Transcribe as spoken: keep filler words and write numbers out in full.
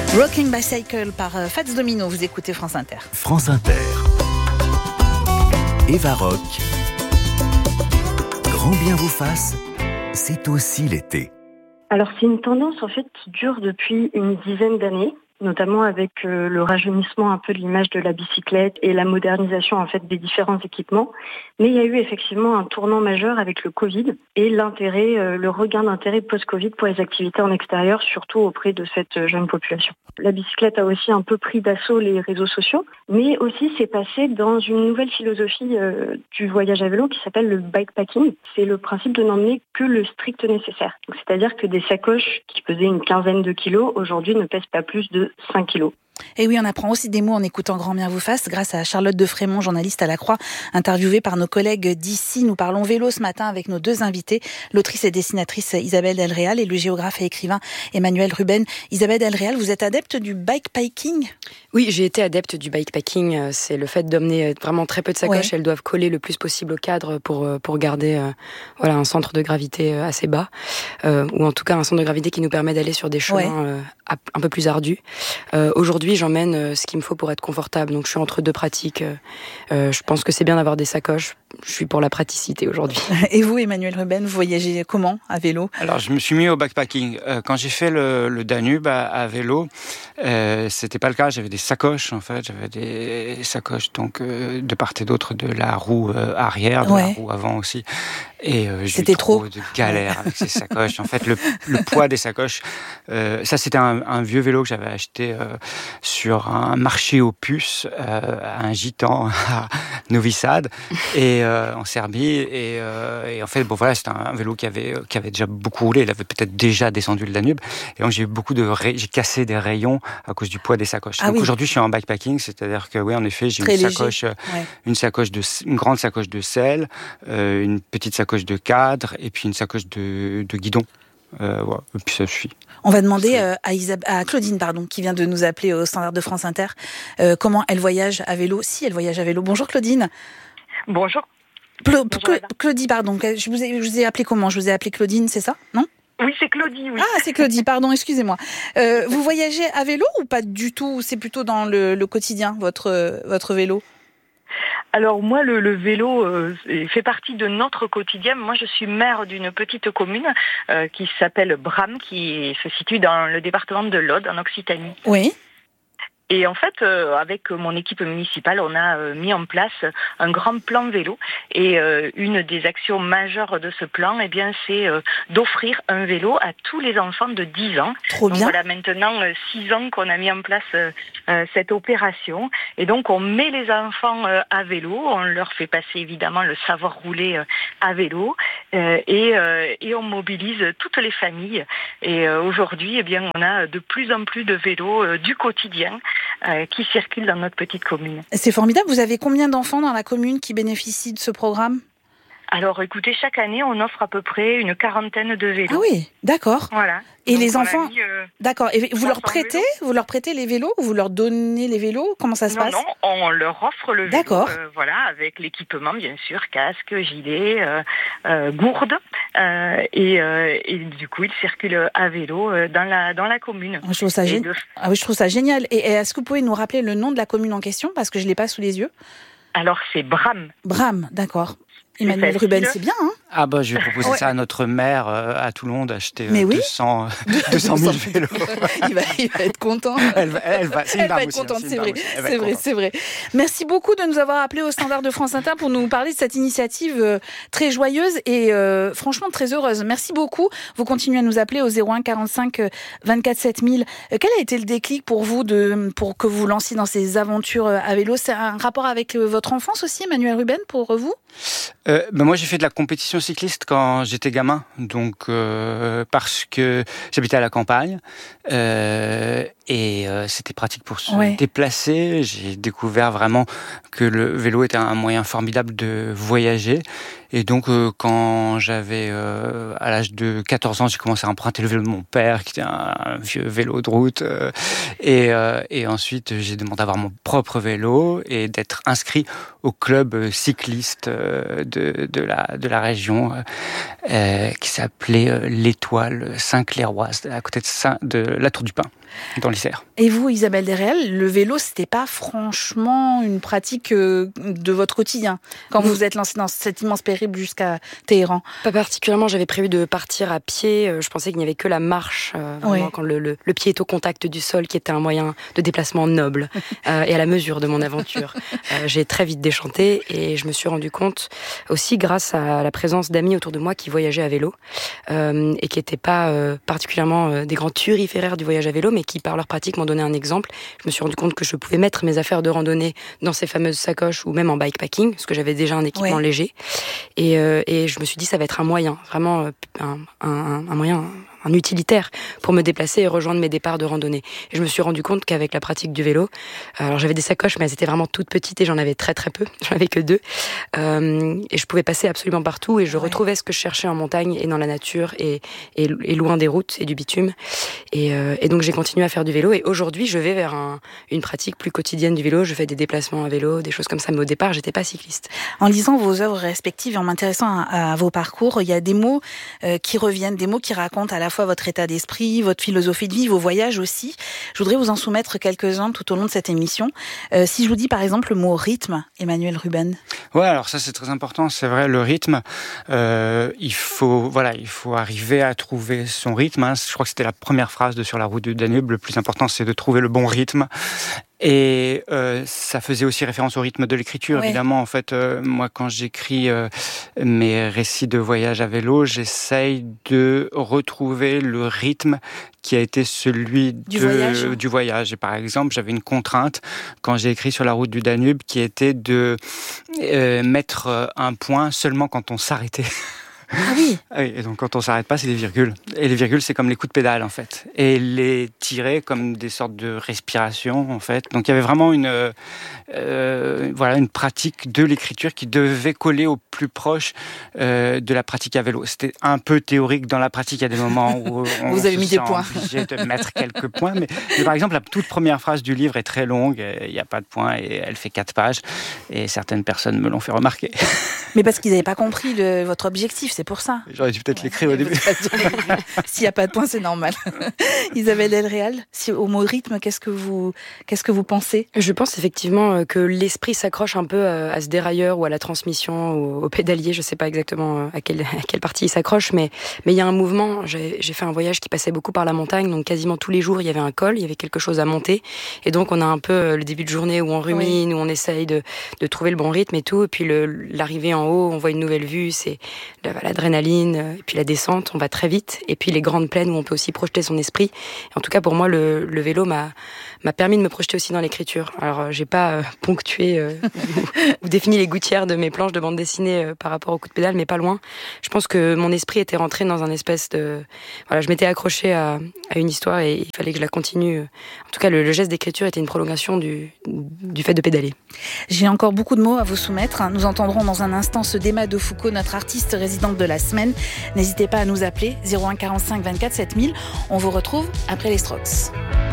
Rocking Bicycle par Fats Domino, vous écoutez France Inter. France Inter. Eva Rock. Grand bien vous fasse, c'est aussi l'été. Alors c'est une tendance en fait qui dure depuis une dizaine d'années, notamment avec euh, le rajeunissement un peu de l'image de la bicyclette et la modernisation en fait des différents équipements. Mais il y a eu effectivement un tournant majeur avec le Covid et l'intérêt, euh, le regain d'intérêt post-Covid pour les activités en extérieur, surtout auprès de cette jeune population. La bicyclette a aussi un peu pris d'assaut les réseaux sociaux, mais aussi c'est passé dans une nouvelle philosophie euh, du voyage à vélo qui s'appelle le bikepacking. C'est le principe de n'emmener que le strict nécessaire. Donc, c'est-à-dire que des sacoches qui pesaient une quinzaine de kilos aujourd'hui ne pèsent pas plus de cinq kilos. Et oui, on apprend aussi des mots en écoutant Grand bien vous fasse grâce à Charlotte de Frémont, journaliste à La Croix, interviewée par nos collègues d'ici. Nous parlons vélo ce matin avec nos deux invités, l'autrice et dessinatrice Isabelle Delréal et le géographe et écrivain Emmanuel Ruben. Isabelle Delréal, vous êtes adepte du bikepacking ? Oui, j'ai été adepte du bikepacking. C'est le fait d'emmener vraiment très peu de sacoches. Ouais. Elles doivent coller le plus possible au cadre pour pour garder euh, voilà un centre de gravité assez bas, euh, ou en tout cas un centre de gravité qui nous permet d'aller sur des chemins ouais. euh, un peu plus ardus. Euh, aujourd'hui, j'emmène euh, ce qu'il me faut pour être confortable. Donc, je suis entre deux pratiques. Euh, je pense que c'est bien d'avoir des sacoches. Je suis pour la praticité aujourd'hui. Et vous, Emmanuel Ruben, vous voyagez comment à vélo ? Alors, je me suis mis au backpacking. Euh, quand j'ai fait le, le Danube à, à vélo, euh, c'était pas le cas. J'avais des sacoches, en fait. J'avais des sacoches, donc, euh, de part et d'autre de la roue euh, arrière, de ouais. la roue avant aussi. Et euh, j'ai c'était eu trop, trop de galères avec ces sacoches. En fait, le, le poids des sacoches, euh, ça c'était un, un vieux vélo que j'avais acheté euh, sur un marché aux puces, euh, à un gitan à Novi Sad, et euh, en Serbie. Et, euh, et en fait, bon voilà, c'était un vélo qui avait qui avait déjà beaucoup roulé. Il avait peut-être déjà descendu le Danube. Et donc j'ai eu beaucoup de, ray... j'ai cassé des rayons à cause du poids des sacoches. Ah, donc oui. Aujourd'hui, je suis en bikepacking, c'est-à-dire que oui, en effet, j'ai Très une léger. sacoche, ouais. une sacoche de, une grande sacoche de selle, euh, une petite sacoche de cadre et puis une sacoche de, de guidon. Euh, ouais, et puis ça suffit. On va demander euh, à, Isab- à Claudine, pardon, qui vient de nous appeler au standard de France Inter, euh, comment elle voyage à vélo, si elle voyage à vélo. Bonjour Claudine. Bonjour. Plo- Bonjour Cla- Claudie, pardon. Je vous, ai, je vous ai appelé comment ? Je vous ai appelé Claudine, c'est ça ? Non ? Oui, c'est Claudie, oui. Ah, c'est Claudie, pardon, excusez-moi. Euh, vous voyagez à vélo ou pas du tout ? C'est plutôt dans le, le quotidien, votre, votre vélo ? Alors moi, le, le vélo euh, fait partie de notre quotidien. Moi, je suis maire d'une petite commune euh, qui s'appelle Bram, qui se situe dans le département de l'Aude, en Occitanie. Oui. Et en fait, euh, avec mon équipe municipale, on a euh, mis en place un grand plan vélo. Et euh, une des actions majeures de ce plan, eh bien, c'est euh, d'offrir un vélo à tous les enfants de dix ans. Trop donc, bien. Voilà, maintenant euh, six ans qu'on a mis en place euh, euh, cette opération. Et donc, on met les enfants euh, à vélo. On leur fait passer évidemment le savoir rouler euh, à vélo. Euh, et, euh, et on mobilise toutes les familles. Et euh, aujourd'hui, eh bien, on a de plus en plus de vélos euh, du quotidien Euh, qui circulent dans notre petite commune. C'est formidable. Vous avez combien d'enfants dans la commune qui bénéficient de ce programme ? Alors, écoutez, chaque année, on offre à peu près une quarantaine de vélos. Ah oui, d'accord. Voilà. Et donc, les enfants, mis, euh, d'accord. Et vous leur prêtez, vous leur prêtez les vélos ou vous leur donnez les vélos ? Comment ça se non, passe ? Non, on leur offre le vélo. D'accord. Euh, voilà, avec l'équipement, bien sûr, casque, gilet, euh, euh, gourde, euh, et, euh, et du coup, ils circulent à vélo euh, dans la dans la commune. Je trouve ça génial. De... Ah oui, je trouve ça génial. Et, et est-ce que vous pouvez nous rappeler le nom de la commune en question parce que je l'ai pas sous les yeux ? Alors, c'est Bram. Bram, d'accord. Emmanuel Ruben, c'est bien, hein ? Ah bah je vais proposer ouais. ça à notre maire euh, à Toulon d'acheter euh, Mais oui. deux cents mille vélos. il, va, il va être content. Elle va, elle va, c'est une elle va être aussi, contente, c'est, c'est vrai, c'est vrai, c'est vrai. Merci beaucoup de nous avoir appelés au standard de France Inter pour nous parler de cette initiative euh, très joyeuse et euh, franchement très heureuse. Merci beaucoup. Vous continuez à nous appeler au zéro un quarante-cinq vingt-quatre sept mille. Euh, quel a été le déclic pour vous de, pour que vous vous lanciez dans ces aventures à vélo ? C'est un rapport avec euh, votre enfance aussi, Emmanuel Ruben, pour vous ? Euh, ben moi j'ai fait de la compétition cycliste quand j'étais gamin, donc euh, parce que j'habitais à la campagne euh, et euh, c'était pratique pour se ouais. déplacer. J'ai découvert vraiment que le vélo était un moyen formidable de voyager. Et donc, euh, quand j'avais, euh, à l'âge de quatorze ans, j'ai commencé à emprunter le vélo de mon père, qui était un, un vieux vélo de route. Euh, et, euh, et ensuite, j'ai demandé d'avoir mon propre vélo et d'être inscrit au club cycliste euh, de, de, la, de la région, euh, qui s'appelait euh, l'Étoile Saint-Clairoise, à côté de, Saint, de la Tour du Pin, dans les Isère. Et vous, Isabelle Desréal, le vélo, c'était pas franchement une pratique euh, de votre quotidien quand vous vous êtes lancé dans cet immense périple jusqu'à Téhéran? Pas particulièrement, j'avais prévu de partir à pied. Je pensais qu'il n'y avait que la marche, euh, vraiment, ouais. quand le, le, le pied est au contact du sol, qui était un moyen de déplacement noble euh, et à la mesure de mon aventure. Euh, j'ai très vite déchanté et je me suis rendu compte aussi grâce à la présence d'amis autour de moi qui voyageaient à vélo euh, et qui n'étaient pas euh, particulièrement euh, des grands turiféraires du voyage à vélo, mais qui par leur pratique m'ont donné un exemple. Je me suis rendu compte que je pouvais mettre mes affaires de randonnée dans ces fameuses sacoches ou même en bikepacking, parce que j'avais déjà un équipement ouais. léger. Et, euh, et je me suis dit ça va être un moyen, vraiment un, un, un moyen... un utilitaire pour me déplacer et rejoindre mes départs de randonnée. Et je me suis rendu compte qu'avec la pratique du vélo, alors j'avais des sacoches, mais elles étaient vraiment toutes petites et j'en avais très très peu, j'en avais que deux, euh, et je pouvais passer absolument partout et je ouais. retrouvais ce que je cherchais en montagne et dans la nature et, et, et loin des routes et du bitume. Et, euh, et donc j'ai continué à faire du vélo et aujourd'hui je vais vers un, une pratique plus quotidienne du vélo, je fais des déplacements à vélo, des choses comme ça, mais au départ j'étais pas cycliste. En lisant vos œuvres respectives et en m'intéressant à, à vos parcours, il y a des mots euh, qui reviennent, des mots qui racontent à la fois votre état d'esprit, votre philosophie de vie, vos voyages aussi. Je voudrais vous en soumettre quelques-uns tout au long de cette émission. Euh, si je vous dis par exemple le mot rythme, Emmanuel Ruben. Ouais, alors ça c'est très important, c'est vrai, le rythme, euh, il faut, voilà, il faut arriver à trouver son rythme. Hein. Je crois que c'était la première phrase de Sur la route du Danube. Le plus important, c'est de trouver le bon rythme. Et euh, ça faisait aussi référence au rythme de l'écriture, ouais. évidemment. En fait, euh, moi, quand j'écris euh, mes récits de voyage à vélo, j'essaye de retrouver le rythme qui a été celui du, de, voyage. du voyage. Et par exemple, j'avais une contrainte quand j'ai écrit Sur la route du Danube qui était de euh, mettre un point seulement quand on s'arrêtait. Ah oui. Oui, et donc quand on s'arrête pas, c'est des virgules. Et les virgules, c'est comme les coups de pédale, en fait. Et les tirer comme des sortes de respiration, en fait. Donc il y avait vraiment une, euh, voilà, une pratique de l'écriture qui devait coller au plus proche euh, de la pratique à vélo. C'était un peu théorique dans la pratique. Il y a des moments où on vous avez mis des points. Obligé de mettre quelques points. Mais, mais par exemple, la toute première phrase du livre est très longue. Il n'y a pas de points et elle fait quatre pages. Et certaines personnes me l'ont fait remarquer. Mais parce qu'ils n'avaient pas compris le, votre objectif. C'est pour ça. J'aurais dû peut-être ouais, l'écrire au début. S'il n'y a pas de point, c'est normal. Isabelle Desréal, si au mot rythme, qu'est-ce que vous, qu'est-ce que vous pensez? Je pense effectivement que l'esprit s'accroche un peu à ce dérailleur ou à la transmission ou au pédalier. Je ne sais pas exactement à quelle, à quelle partie il s'accroche, mais mais il y a un mouvement. J'ai, j'ai fait un voyage qui passait beaucoup par la montagne, donc quasiment tous les jours il y avait un col, il y avait quelque chose à monter, et donc on a un peu le début de journée où on rumine, oui. où on essaye de de trouver le bon rythme et tout, et puis le, l'arrivée en haut, on voit une nouvelle vue, c'est la, l'adrénaline, et puis la descente, on va très vite, et puis les grandes plaines où on peut aussi projeter son esprit. En tout cas, pour moi, le, le vélo m'a, m'a permis de me projeter aussi dans l'écriture. Alors, j'ai pas euh, ponctué euh, ou, ou défini les gouttières de mes planches de bande dessinée euh, par rapport au coup de pédale, mais pas loin. Je pense que mon esprit était rentré dans un espèce de... Voilà, je m'étais accrochée à, à une histoire et il fallait que je la continue. En tout cas, le, le geste d'écriture était une prolongation du, du fait de pédaler. J'ai encore beaucoup de mots à vous soumettre. Nous entendrons dans un instant ce Déma de Foucault, notre artiste résidente de la semaine. N'hésitez pas à nous appeler zéro un quarante-cinq vingt-quatre sept mille. On vous retrouve après les Strokes.